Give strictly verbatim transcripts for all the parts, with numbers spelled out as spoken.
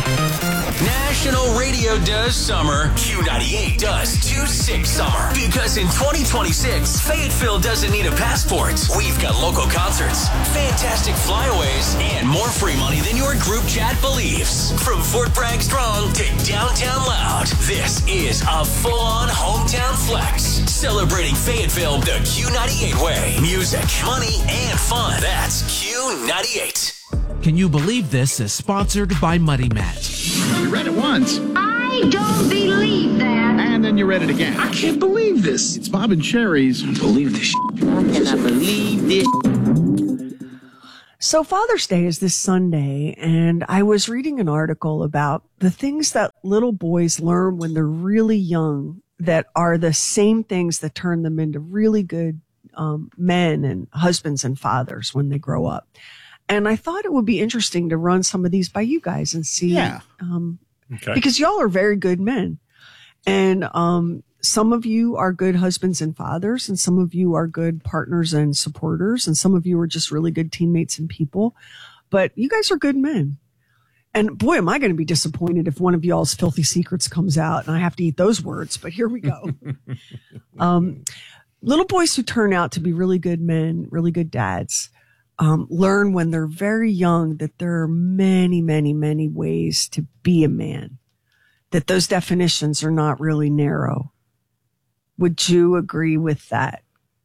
National radio does summer, Q ninety-eight does two six summer. Because in twenty twenty-six, Fayetteville doesn't need a passport. We've got local concerts, fantastic flyaways, and more free money than your group chat believes. From Fort Bragg Strong to Downtown Loud, this is a full-on hometown flex. Celebrating Fayetteville the Q ninety-eight way. Music, money, and fun. That's Q ninety-eight. Can You Believe This is sponsored by Muddy Mat. You read it once. I don't believe that. And then you read it again. I can't believe this. It's Bob and Sherry's. I believe this shit. I cannot believe this. So Father's Day is this Sunday, and I was reading an article about the things that little boys learn when they're really young that are the same things that turn them into really good um, men and husbands and fathers when they grow up. And I thought it would be interesting to run some of these by you guys and see, yeah. um, okay. because y'all are very good men. And um, some of you are good husbands and fathers, and some of you are good partners and supporters, and some of you are just really good teammates and people. But you guys are good men. And boy, am I going to be disappointed if one of y'all's filthy secrets comes out and I have to eat those words. But here we go. um, little boys who turn out to be really good men, really good dads, Um, learn when they're very young that there are many, many, many ways to be a man, that those definitions are not really narrow. Would you agree with that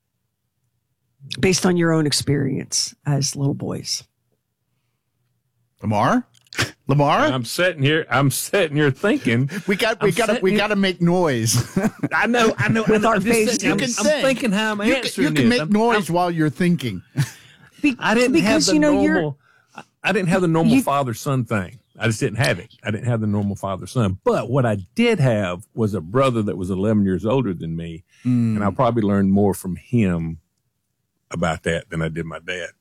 based on your own experience as little boys? Lamar? Lamar? I'm sitting here. I'm sitting here thinking. We got. We got. to We got to make noise. I know. I know. With I know, our I'm just faces. sitting- You I'm, can I'm sing. thinking how I'm You answering can, you can this. make I'm- noise I'm- while you're thinking. Be- I didn't because, have the you know, you're, normal. I- I didn't have the normal You- father-son thing. I just didn't have it. I didn't have the normal father-son. But what I did have was a brother that was eleven years older than me, Mm. and I probably learned more from him about that than I did my dad.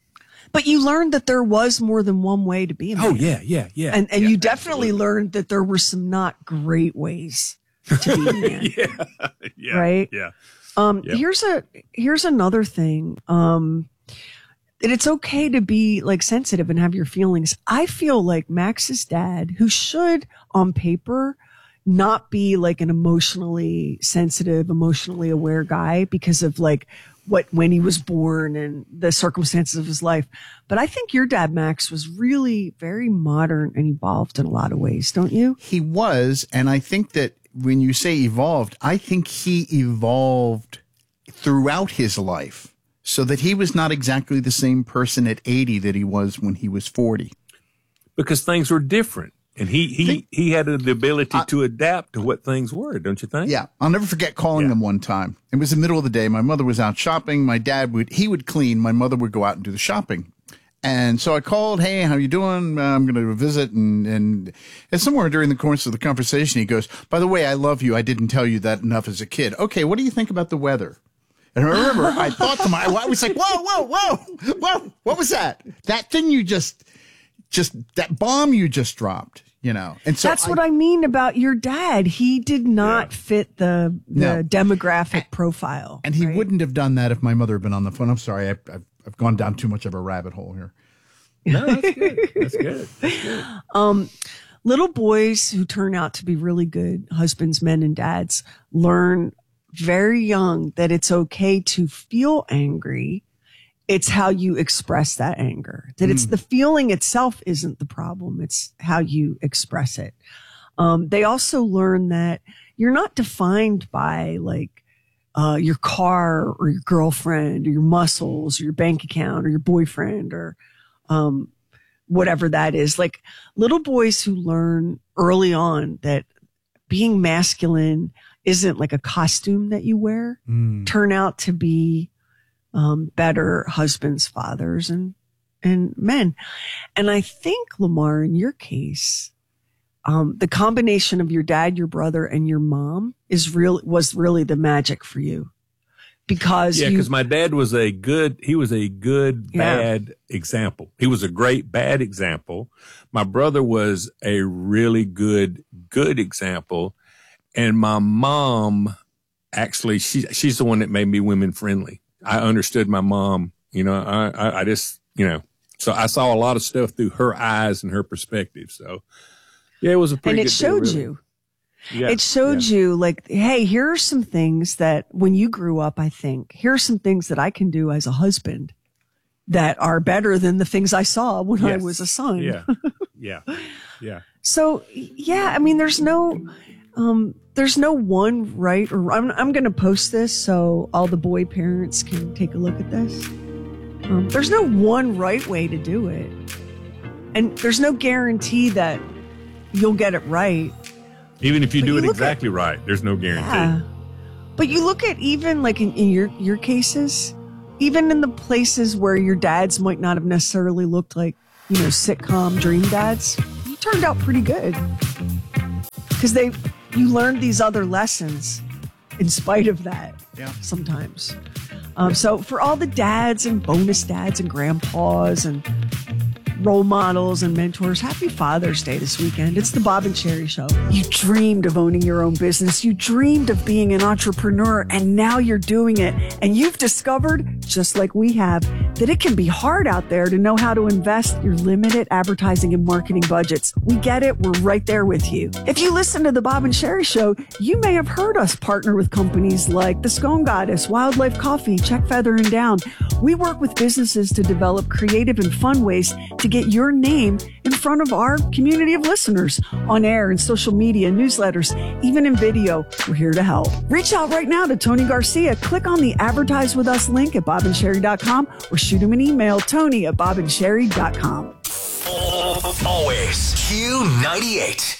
but you learned that there was more than one way to be a man. Oh yeah, yeah, yeah. And, and yeah, you definitely absolutely. learned that there were some not great ways to be a man. yeah, yeah, Right? Yeah. Um, Yep. here's a, here's another thing. Um, that it's okay to be like sensitive and have your feelings. I feel like Max's dad, who should on paper not be like an emotionally sensitive, emotionally aware guy because of like what, when he was born and the circumstances of his life. But I think your dad, Max, was really very modern and evolved in a lot of ways, don't you? He was, and I think that when you say evolved, I think he evolved throughout his life so that he was not exactly the same person at eighty that he was when he was forty. Because things were different. And he, he, Think- he had the ability I- to adapt to what things were, don't you think? Yeah, I'll never forget calling Yeah. them one time. It was the middle of the day. My mother was out shopping. My dad would, he would clean. My mother would go out and do the shopping. And so I called, hey, how you doing? Uh, I'm going to visit. And, and, and somewhere during the course of the conversation, he goes, by the way, I love you. I didn't tell you that enough as a kid. Okay, what do you think about the weather? And I remember I thought to my, I was like, whoa, whoa, whoa, whoa, what was that? That thing you just, just, that bomb you just dropped. You know, and so that's I, what I mean about your dad. He did not Yeah. fit the the No. demographic And- profile, And he right? wouldn't have done that if my mother had been on the phone. I'm sorry, I've, I've, I've gone down too much of a rabbit hole here. No, that's good. That's good. That's good. Um, little boys who turn out to be really good husbands, men, and dads learn very young that it's okay to feel angry. It's how you express that anger, that it's the feeling itself isn't the problem. It's how you express it. Um, they also learn that you're not defined by like, uh, your car or your girlfriend or your muscles or your bank account or your boyfriend or, um, whatever that is. Like little boys who learn early on that being masculine isn't like a costume that you wear, Mm. turn out to be um, better husbands, fathers, and and men. And I think, Lamar, in your case, um, the combination of your dad, your brother, and your mom is real was really the magic for you, because Yeah, you, because my dad was a good, he was a good, Yeah. bad example. He was a great, bad example. My brother was a really good, good example. And my mom, actually, she, she's the one that made me women friendly. I understood my mom, you know, I, I, I just, you know, so I saw a lot of stuff through her eyes and her perspective. So, Yeah, it was a pretty and it good showed deal, really. you. Yeah, It showed yeah. you like, hey, here are some things that when you grew up, I think, here are some things that I can do as a husband that are better than the things I saw when I Yes. was a son. Yeah, yeah, yeah. So, yeah, I mean, there's no, um, there's no one right or I'm, I'm going to post this so all the boy parents can take a look at this. Um, there's no one right way to do it. And there's no guarantee that you'll get it right. Even if you But do you it look exactly right, there's no guarantee. Yeah. But you look at even like in, in your, your cases, even in the places where your dads might not have necessarily looked like, you know, sitcom dream dads, you turned out pretty good. Because they, you learned these other lessons in spite of that. Yeah. Sometimes. Um, so for all the dads and bonus dads and grandpas and role models and mentors, happy Father's Day this weekend. It's the Bob and Sherry Show. You dreamed of owning your own business. You dreamed of being an entrepreneur, and now you're doing it. And you've discovered, just like we have, that it can be hard out there to know how to invest your limited advertising and marketing budgets. We get it. We're right there with you. If you listen to the Bob and Sherry Show, you may have heard us partner with companies like the Scone Goddess, Wildlife Coffee, Check Feather and Down. We work with businesses to develop creative and fun ways to get your name in front of our community of listeners on air and social media, newsletters, even in video. We're here to help. Reach out right now to Tony Garcia. Click on the Advertise With Us link at bob and sherry dot com or shoot him an email, Tony at bob and sherry dot com. Always Q ninety-eight.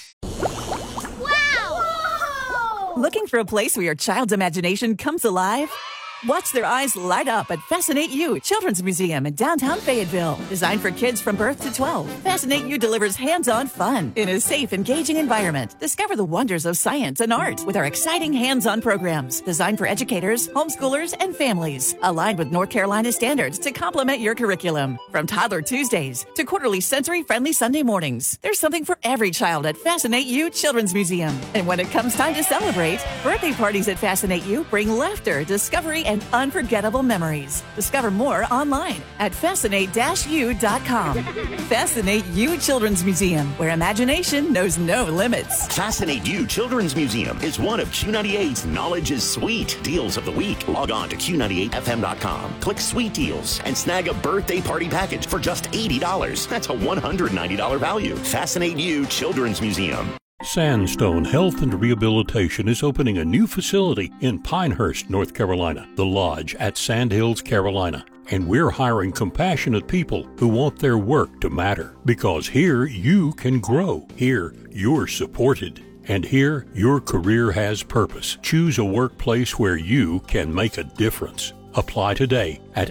Looking for a place where your child's imagination comes alive? Watch their eyes light up at Fascinate You Children's Museum in downtown Fayetteville. Designed for kids from birth to twelve, Fascinate You delivers hands-on fun in a safe, engaging environment. Discover the wonders of science and art with our exciting hands-on programs designed for educators, homeschoolers, and families. Aligned with North Carolina standards to complement your curriculum. From Toddler Tuesdays to quarterly sensory-friendly Sunday mornings, there's something for every child at Fascinate You Children's Museum. And when it comes time to celebrate, birthday parties at Fascinate You bring laughter, discovery, and unforgettable memories. Discover more online at fascinate dash u dot com. Fascinate You Children's Museum, where imagination knows no limits. Fascinate You Children's Museum is one of Q ninety-eight's Knowledge is Sweet deals of the week. Log on to Q ninety-eight F M dot com, click Sweet Deals, and snag a birthday party package for just eighty dollars. That's a one hundred ninety dollars value. Fascinate You Children's Museum. Sandstone Health and Rehabilitation is opening a new facility in Pinehurst, North Carolina, The Lodge at Sandhills, Carolina. And we're hiring compassionate people who want their work to matter. Because here you can grow. Here you're supported. And here your career has purpose. Choose a workplace where you can make a difference. Apply today at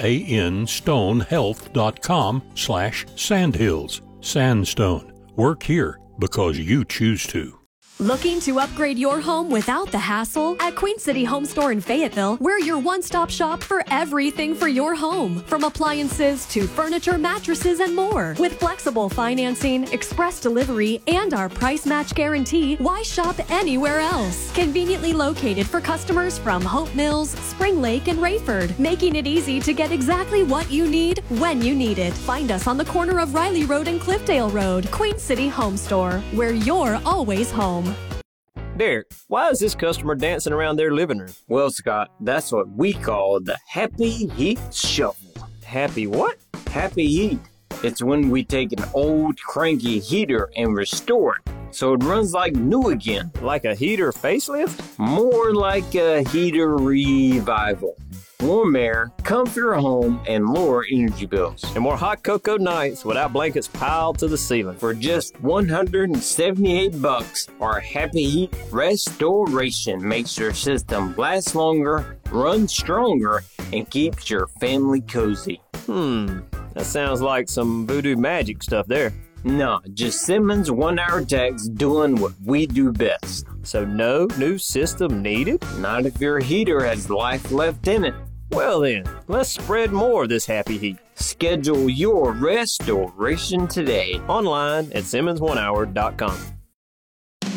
sanstonehealth.com slash sandhills. Sandstone. Work here because you choose to. Looking to upgrade your home without the hassle? At Queen City Home Store in Fayetteville, we're your one-stop shop for everything for your home. From appliances to furniture, mattresses, and more. With flexible financing, express delivery, and our price match guarantee, why shop anywhere else? Conveniently located for customers from Hope Mills, Spring Lake, and Rayford, making it easy to get exactly what you need when you need it. Find us on the corner of Riley Road and Cliffdale Road. Queen City Home Store, where you're always home. Derek, why is this customer dancing around their living room? Well, Scott, that's what we call the Happy Heat Shuffle. Happy what? Happy Heat. It's when we take an old cranky heater and restore it so it runs like new again. Like a heater facelift? More like a heater revival. Warm air, comfier home, and lower energy bills. And more hot cocoa nights without blankets piled to the ceiling. For just one hundred seventy-eight bucks, our Happy Heat Restoration makes your system last longer, run stronger, and keeps your family cozy. Hmm, that sounds like some voodoo magic stuff there. No, just Simmons one-hour techs doing what we do best. So no new system needed? Not if your heater has life left in it. Well then, let's spread more of this happy heat. Schedule your restoration today. Online at simmons one hour dot com.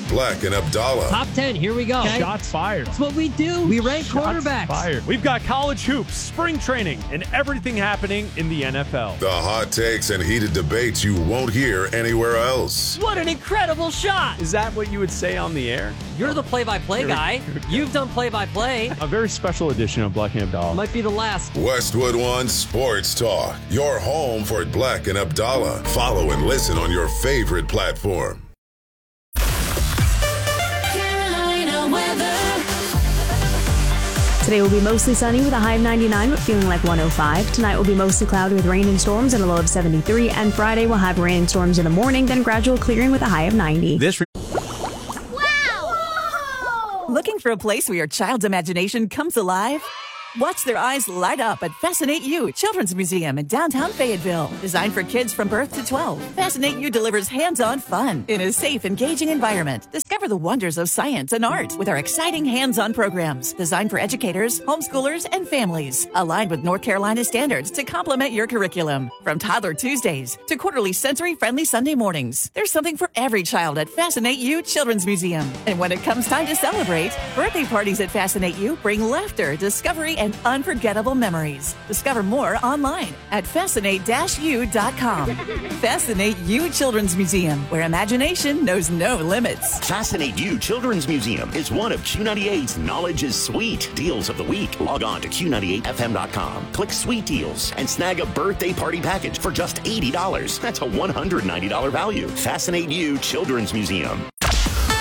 Black and Abdallah. Top ten, here we go. Okay. Shots fired. That's what we do. We rank Shots quarterbacks. Fired. We've got college hoops, spring training, and everything happening in the N F L. The hot takes and heated debates you won't hear anywhere else. What an incredible shot. Is that what you would say on the air? You're the play-by-play guy. You've done play-by-play. A very special edition of Black and Abdallah. Might be the last. Westwood One Sports Talk. Your home for Black and Abdallah. Follow and listen on your favorite platform. Carolina weather. Today will be mostly sunny with a high of ninety-nine, but feeling like one oh five. Tonight will be mostly cloudy with rain and storms and a low of seventy-three. And Friday will have rain and storms in the morning, then gradual clearing with a high of ninety. This. Re- Looking for a place where your child's imagination comes alive? Watch their eyes light up at Fascinate You Children's Museum in downtown Fayetteville. Designed for kids from birth to twelve, Fascinate You delivers hands-on fun in a safe, engaging environment. Discover the wonders of science and art with our exciting hands-on programs designed for educators, homeschoolers, and families. Aligned with North Carolina standards to complement your curriculum. From Toddler Tuesdays to quarterly sensory-friendly Sunday mornings, there's something for every child at Fascinate You Children's Museum. And when it comes time to celebrate, birthday parties at Fascinate You bring laughter, discovery, and unforgettable memories. Discover more online at fascinate dash u dot com. Fascinate You Children's Museum, where imagination knows no limits. Fascinate You Children's Museum is one of Q ninety-eight's Knowledge is Sweet deals of the week. Log on to Q ninety-eight F M dot com, click Sweet Deals, and snag a birthday party package for just eighty dollars. That's a one hundred ninety dollars value. Fascinate You Children's Museum.